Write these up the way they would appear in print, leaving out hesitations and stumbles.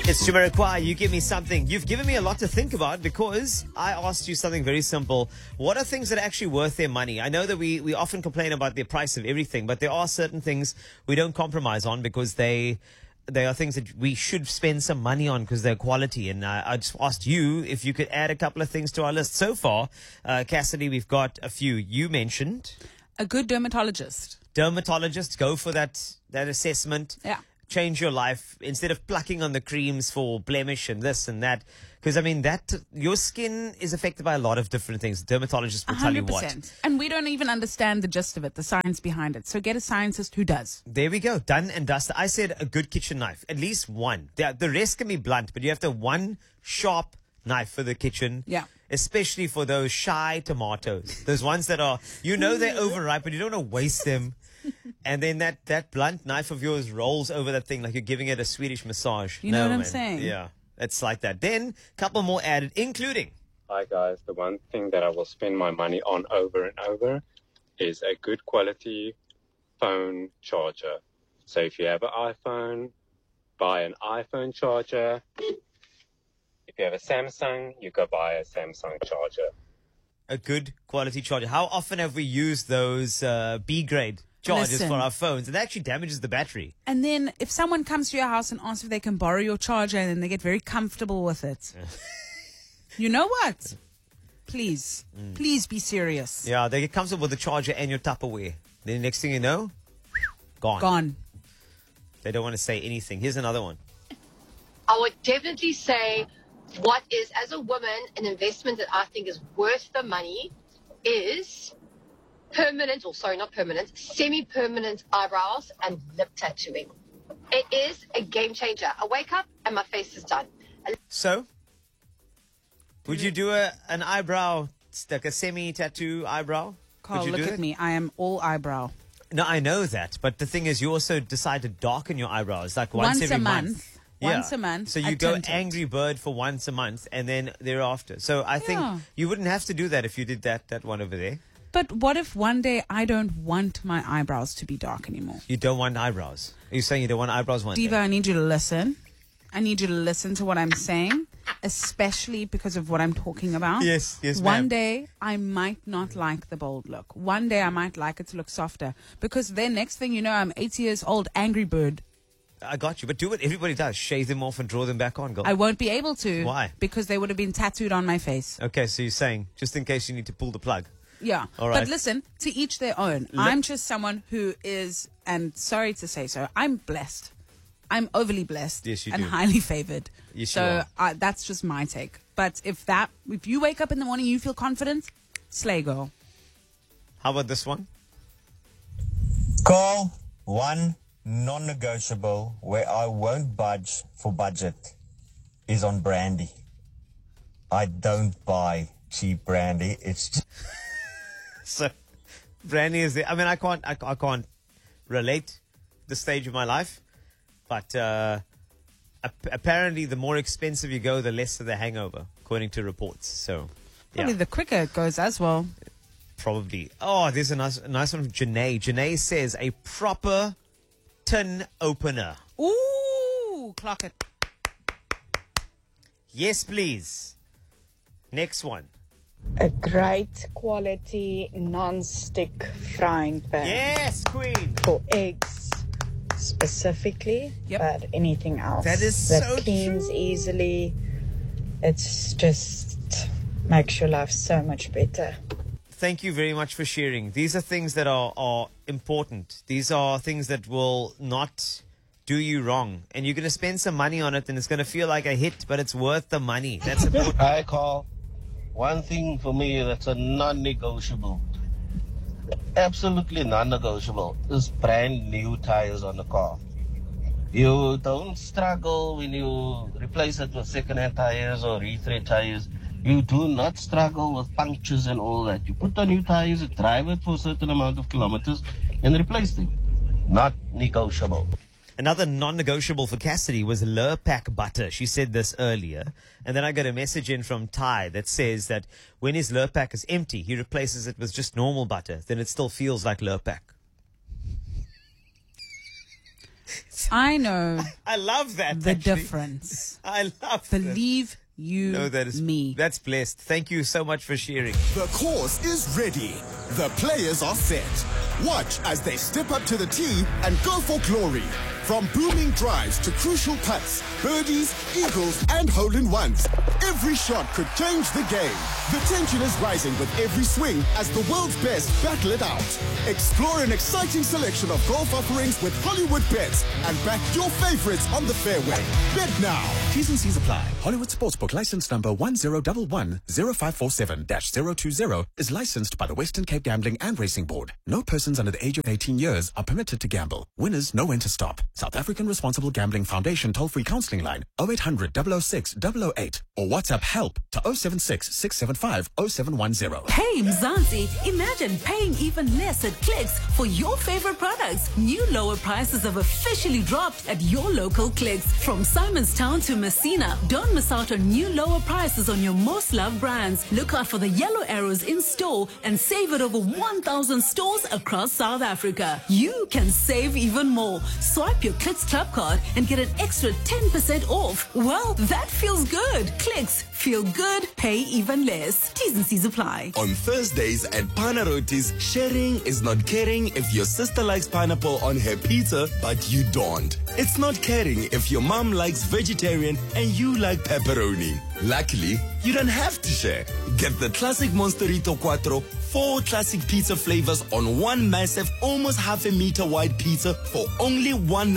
It's Jamiroquai. You give me something. You've given me a lot to think about because I asked you something very simple. What are things that are actually worth their money? I know that we often complain about the price of everything, but there are certain things we don't compromise on because they are things that we should spend some money on because they're quality. And I just asked you if you could add a couple of things to our list. So far, Cassidy, we've got a few. You mentioned A good dermatologist. dermatologist. Go for that assessment. Yeah. Change your life instead of plucking on the creams for blemish and this and that. Because, I mean, your skin is affected by a lot of different things. Dermatologists will tell you what. And we don't even understand the gist of it, the science behind it. So get a scientist who does. There we go. Done and dusted. I said a good kitchen knife. At least one. The rest can be blunt, but you have to have one sharp knife for the kitchen. Yeah. Especially for those shy tomatoes. Those ones that are, they're overripe, but you don't want to waste them. And then that blunt knife of yours rolls over that thing like you're giving it a Swedish massage. You know what I'm man. saying? Yeah, it's like that. Then a couple more added, including. Hi guys, the one thing that I will spend my money on over and over is a good quality phone charger. So if you have an iPhone, buy an iPhone charger. If you have a Samsung, you go buy a Samsung charger. A good quality charger. How often have we used those B grade chargers Listen. for our phones? It actually damages the battery. And then if someone comes to your house and asks if they can borrow your charger and then they get very comfortable with it. You know what? Please be serious. Yeah, they get comfortable with the charger and your Tupperware. Then next thing you know, gone. Gone. They don't want to say anything. Here's another one. I would definitely say what is, as a woman, an investment that I think is worth the money is semi-permanent eyebrows and lip tattooing. It is a game changer. I wake up and my face is done. So, would you do an eyebrow, like a semi-tattoo eyebrow? Carl, Could you look do at that? me. I am all eyebrow. No, I know that. But the thing is, you also decide to darken your eyebrows like once every a month. Once a month. So you I go tint it. Angry Bird for once a month and then thereafter. So I think Yeah. you wouldn't have to do that if you did that one over there. But what if one day I don't want my eyebrows to be dark anymore? You don't want eyebrows. Are you saying you don't want eyebrows one Diva, day? I need you to listen. I need you to listen to what I'm saying, especially because of what I'm talking about. Yes, One ma'am. day, I might not like the bold look. One day, I might like it to look softer. Because then, next thing you know, I'm 80 years old, Angry Bird. I got you. But do what everybody does. Shave them off and draw them back on, girl. I won't be able to. Why? Because they would have been tattooed on my face. Okay, so you're saying, just in case you need to pull the plug. Yeah. All right. But listen, to each their own. I'm just someone who is, and sorry to say so, I'm blessed. I'm overly blessed Yes, you and do. highly favored. Yes, so you that's just my take. But if you wake up in the morning, you feel confident, slay girl. How about this one? Call one non-negotiable where I won't budge for budget is on brandy. I don't buy cheap brandy. It's just So, brandy is there. I mean, I can't relate this stage of my life, but apparently, the more expensive you go, the less of the hangover, according to reports. So, Probably yeah, the quicker it goes as well. probably. Oh, there's a nice one from Janae. Janae says a proper tin opener. Ooh, clock it. Yes, please. Next one. A great quality non-stick frying pan Yes, Queen. for eggs specifically, Yep. but anything else That is that so cleans true. easily. It's just makes your life so much better. Thank you very much for sharing. These are things that are important. These are things that will not do you wrong. And you're going to spend some money on it and it's going to feel like a hit, but it's worth the money. That's important. I call one thing for me that's a non-negotiable, absolutely non-negotiable, is brand new tires on the car. You don't struggle when you replace it with second-hand tires or retread tires. You do not struggle with punctures and all that. You put on new tires, you drive it for a certain amount of kilometers and replace them. Not negotiable. Another non-negotiable for Cassidy was Lurpak butter. She said this earlier. And then I got a message in from Ty that says that when his Lurpak is empty, he replaces it with just normal butter. Then it still feels like Lurpak. I know I love that. the actually. difference. I love that. Believe you No, that is me. That's blessed. Thank you so much for sharing. The course is ready. The players are set. Watch as they step up to the tee and go for glory. From booming drives to crucial putts, birdies, eagles, and hole-in-ones, every shot could change the game. The tension is rising with every swing as the world's best battle it out. Explore an exciting selection of golf offerings with Hollywood Bets and back your favorites on the fairway. Bet now. T's and C's apply. Hollywood Sportsbook license number 10110547-020 is licensed by the Western Cape Gambling and Racing Board. No persons under the age of 18 years are permitted to gamble. Winners know when to stop. South African Responsible Gambling Foundation toll-free counseling line 0800 006 008 or WhatsApp help to 076 675 0710. Hey Mzansi, imagine paying even less at Clicks for your favorite products. New lower prices have officially dropped at your local Clicks. From Simonstown to Messina, don't miss out on new lower prices on your most loved brands. Look out for the yellow arrows in store and save at over 1,000 stores across South Africa. You can save even more. Swipe your Clicks Club card and get an extra 10% off. Well, that feels good. Clicks, feel good, pay even less. T's and C's apply. On Thursdays at Panarotis, sharing is not caring if your sister likes pineapple on her pizza, but you don't. It's not caring if your mom likes vegetarian and you like pepperoni. Luckily, you don't have to share. Get the classic Monsterito Quattro, 4 classic pizza flavors on one massive, almost half a meter wide pizza for only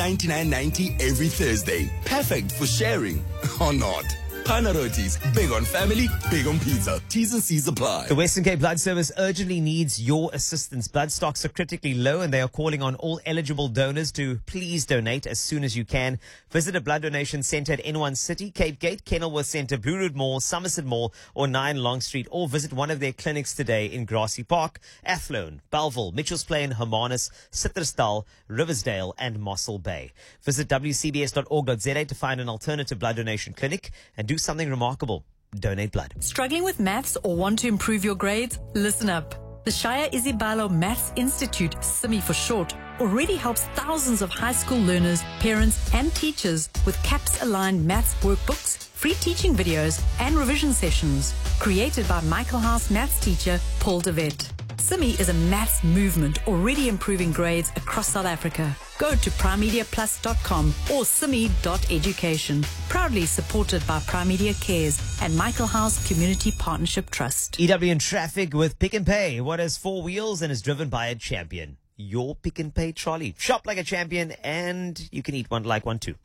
$199.90 every Thursday. Perfect for sharing or not. Panarotis, big on family, big on pizza. T's and C's apply. The Western Cape Blood Service urgently needs your assistance. Blood stocks are critically low and they are calling on all eligible donors to please donate as soon as you can. Visit a blood donation centre at N1 City, Cape Gate, Kenilworth Centre, Blue Road Mall, Somerset Mall or 9 Long Street, or visit one of their clinics today in Grassy Park, Athlone, Bellville, Mitchells Plain, Hermanus, Citrusdal, Riversdale and Mossel Bay. Visit wcbs.org.za to find an alternative blood donation clinic and do something remarkable. Donate blood. Struggling with maths or want to improve your grades? Listen up. The Shaya Isibalo Maths Institute, SIMI for short, already helps thousands of high school learners, parents, and teachers with CAPS-aligned maths workbooks, free teaching videos, and revision sessions. Created by Michael House maths teacher Paul DeVette. SIMI is a maths movement already improving grades across South Africa. Go to primemediaplus.com or simi.education. Proudly supported by Primedia Cares and Michael House Community Partnership Trust. EW in traffic with Pick and Pay. What has 4 wheels and is driven by a champion? Your Pick and Pay trolley. Shop like a champion and you can eat one like one too.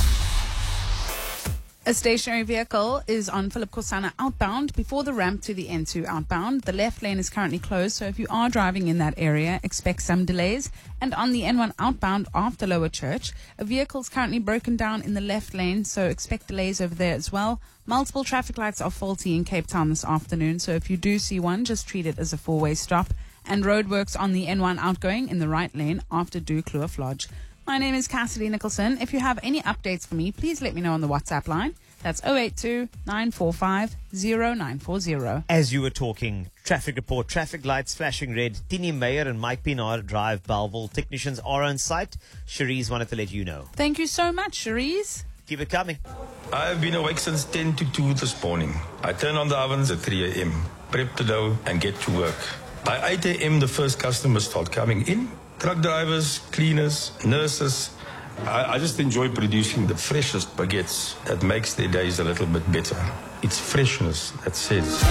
A stationary vehicle is on Philip Kosana outbound before the ramp to the N2 outbound. The left lane is currently closed, so if you are driving in that area, expect some delays. And on the N1 outbound after Lower Church, a vehicle is currently broken down in the left lane, so expect delays over there as well. Multiple traffic lights are faulty in Cape Town this afternoon, so if you do see one, just treat it as a 4-way stop. And roadworks on the N1 outgoing in the right lane after Dukloof Lodge. My name is Cassidy Nicholson. If you have any updates for me, please let me know on the WhatsApp line. That's 082-945-0940. As you were talking, traffic report, traffic lights flashing red. Tini Meyer and Mike Pinar Drive, Bellville. Technicians are on site. Cherise wanted to let you know. Thank you so much, Cherise. Keep it coming. I've been awake since 10 to 2 this morning. I turn on the ovens at 3 a.m., prep the dough and get to work. By 8 a.m., the first customers start coming in. Truck drivers, cleaners, nurses. I just enjoy producing the freshest baguettes that makes their days a little bit better. It's freshness that says.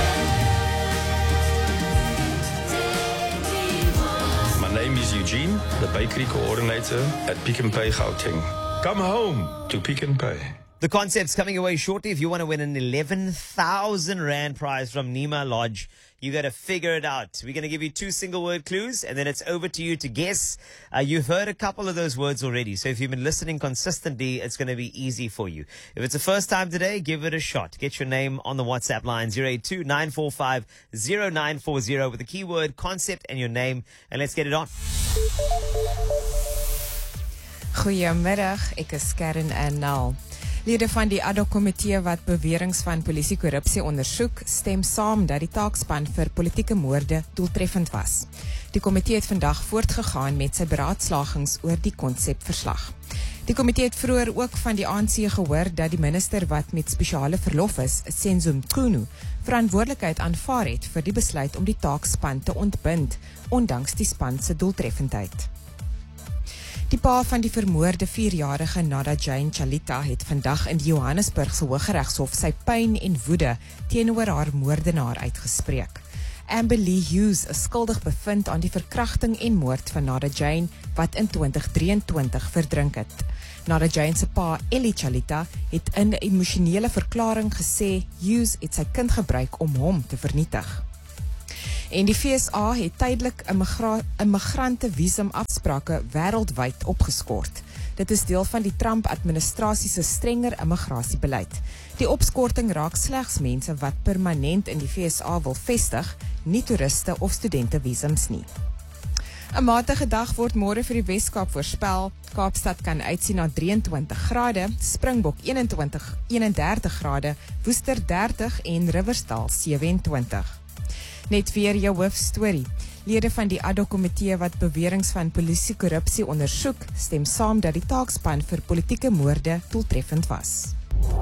My name is Eugene, the bakery coordinator at Pick n Pay Gauteng. Come home to Pick n Pay. The concept's coming away shortly. If you want to win an 11,000 Rand prize from Nima Lodge, you got to figure it out. We're going to give you 2 single-word clues, and then it's over to you to guess. You've heard a couple of those words already, so if you've been listening consistently, it's going to be easy for you. If it's the first time today, give it a shot. Get your name on the WhatsApp line, 082-945-0940 with the keyword concept and your name, and let's get it on. Goeiemiddag, ek is Karen Annal. Lede van die ad hoc komitee wat beweringe van polisiekorrupsie ondersoek, stem saam dat die taakspan vir politieke moorde doeltreffend was. Die komitee het vandag voortgegaan met sy beraadslagings oor die konsepverslag. Die komitee het vroeër ook van die ANC gehoor dat die minister wat met spesiale verlof is, Senzo Mchunu, verantwoordelikheid aanvaar het vir die besluit om die taakspan te ontbind, ondanks die span se doeltreffendheid. Die pa van die vermoorde 4-jarige Nada Jane Chalita het vandag in die Johannesburgse Hooggeregshof sy pyn en woede teenoor haar moordenaar uitgespreek. Amber Lee Hughes is skuldig bevind aan die verkrachting en moord van Nada Jane wat in 2023 verdrink het. Nada Jane se pa, Ellie Chalita, het in 'n emosionele verklaring gesê Hughes het sy kind gebruik om hom te vernietig. En die FSA het tydelik immigrante visumafsprake wêreldwyd opgeskort. Dit is deel van die Trump-administrasie se strenger immigrasiebeleid. Die opskorting raak slegs mense wat permanent in die FSA wil vestig, nie toeriste of studente visums nie. 'n Matige dag word môre vir die Weskaap voorspel. Kaapstad kan uitsien na 23 grade, Springbok 31 grade, Woester 30 en Riversdal 27. Net weer jou hoofstorie. Lede van die ad hoc komitee wat beweringe van polisiekorrupsie ondersoek, stem saam dat die taakspan vir politieke moorde doeltreffend was.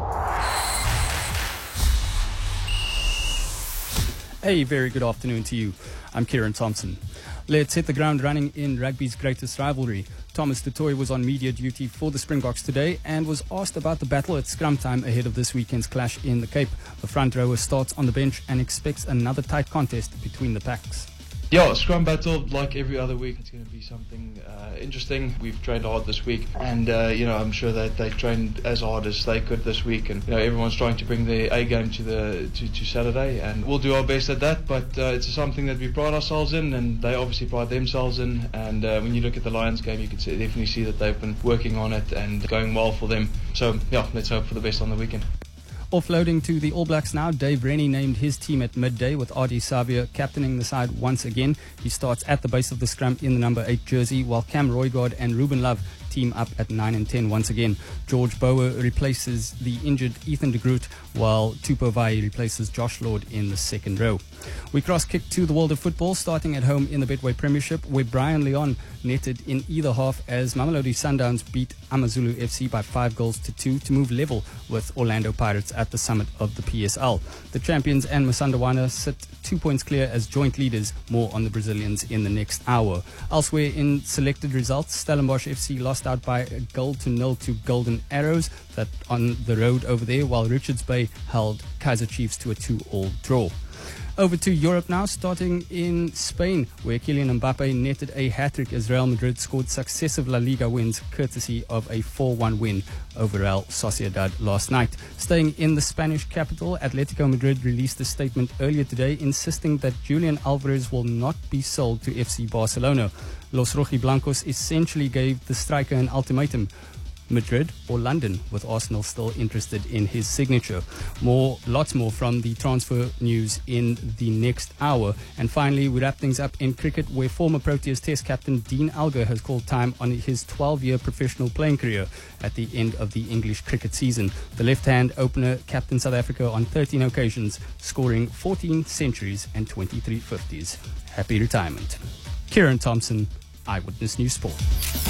A very good afternoon to you. I'm Kieran Thompson. Let's hit the ground running in rugby's greatest rivalry. Thomas du Toit was on media duty for the Springboks today and was asked about the battle at scrum time ahead of this weekend's clash in the Cape. The front rower starts on the bench and expects another tight contest between the packs. Yeah, scrum battle, like every other week, it's going to be something interesting. We've trained hard this week, and I'm sure that they trained as hard as they could this week, and everyone's trying to bring their A game to Saturday, and we'll do our best at that. But it's something that we pride ourselves in, and they obviously pride themselves in. And when you look at the Lions game, you can definitely see that they've been working on it and going well for them. So yeah, let's hope for the best on the weekend. Offloading to the All Blacks now, Dave Rennie named his team at midday with Ardie Savia captaining the side once again. He starts at the base of the scrum in the number 8 jersey, while Cam Roygaard and Ruben Love team up at 9 and 10 once again. George Bower replaces the injured Ethan de Groot, while Tupou Vai replaces Josh Lord in the second row. We cross-kick to the world of football, starting at home in the Betway Premiership, where Brian Leon netted in either half as Mamelodi Sundowns beat Amazulu FC by 5-2 to move level with Orlando Pirates at the summit of the PSL. The champions and Masandawana sit 2 points clear as joint leaders. More on the Brazilians in the next hour. Elsewhere in selected results, Stellenbosch FC lost out by 1-0 to Golden Arrows, that on the road over there, while Richards Bay held Kaizer Chiefs to a 2-2 draw. Over to Europe now, starting in Spain, where Kylian Mbappe netted a hat-trick as Real Madrid scored successive La Liga wins courtesy of a 4-1 win over Real Sociedad last night. Staying in the Spanish capital, Atletico Madrid released a statement earlier today insisting that Julian Alvarez will not be sold to FC Barcelona. Los Rojiblancos essentially gave the striker an ultimatum: Madrid or London, with Arsenal still interested in his signature. Lots more from the transfer news in the next hour. And finally, we wrap things up in cricket, where former Proteas Test captain Dean Elgar has called time on his 12-year professional playing career at the end of the English cricket season. The left-hand opener captained South Africa on 13 occasions, scoring 14 centuries and 23 50s. Happy retirement. Kieran Thompson, Eyewitness News Sport.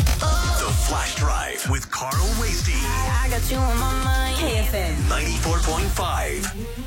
The Flash Drive with Carl Wastie. I got you on my mind. KFM 94.5.